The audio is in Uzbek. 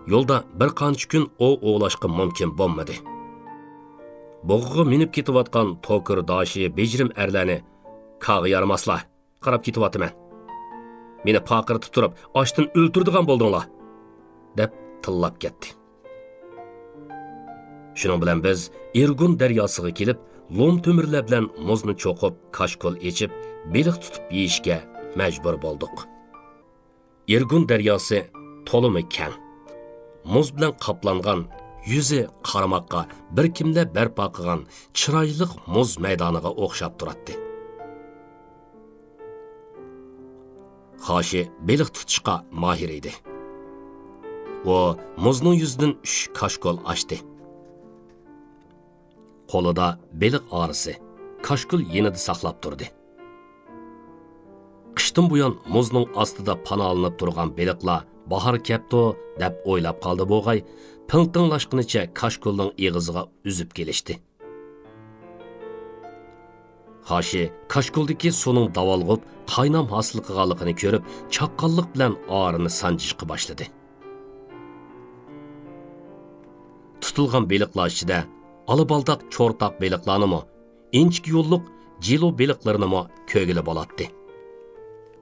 Yo'lda bir qancha kun o'g'lashga mumkin bo'lmadi. Bog'iga minib ketayotgan to'kir doshi bejirim erlarni qag'i yaramaslar, qarab ketyapman. Meni paqirtib turib, ochdan o'ltirdigan bo'ldinglar, deb tillab ketdi. Shuning bilan biz Irgun daryosiga kelib, lom to'mirlar bilan muzni cho'qib, kashkol echib, beliq tutib yeyishga majbur bo'ldik. Irgun daryosi to'limi keng. Muz bilan qoplangan, yuzi qaramoqqa bir kimlar barpo qilgan chiroyli muz maydoniga o'xshab turadi. Xoshi beliq tutishga mahir edi. O muzning yuzidan 3 kashkol ochdi. Qo'lida beliq orisi, kashkol yenida saqlab turdi. Qishdan buyon muzning ostida panolanib turgan beliqlar bahar kepti deb o'ylab qoldi bo'g'ay, pinqinlashqinicha kashkolning eg'iziga uzib kelishdi. Xoshi kashkoldagi suvning davolg'ib, qaynam hosil qilganligini ko'rib, chaqqonlik bilan orini sanjishga boshladi. Tutilgan beliqlar ichida alibaldaq cho'rtaq beliqlarnimi, inchki yo'lliq jilo beliqlarini ko'gili bo'ladi.